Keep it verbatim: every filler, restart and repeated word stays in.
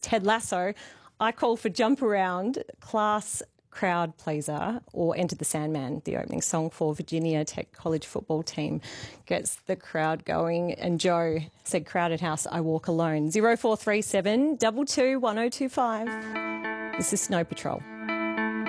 Ted Lasso. I call for Jump Around, Class Crowd Pleaser, or Enter the Sandman, the opening song for Virginia Tech College football team. Gets the crowd going. And Joe said, Crowded House, I Walk Alone. zero four three seven, two two, one oh two five. This is Snow Patrol.